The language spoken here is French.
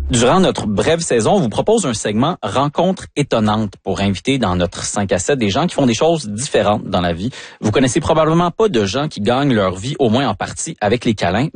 Durant notre brève saison, on vous propose un segment Rencontres étonnantes pour inviter dans notre 5 à 7 des gens qui font des choses différentes dans la vie. Vous connaissez probablement pas de gens qui gagnent leur vie, au moins en partie, avec les câlins.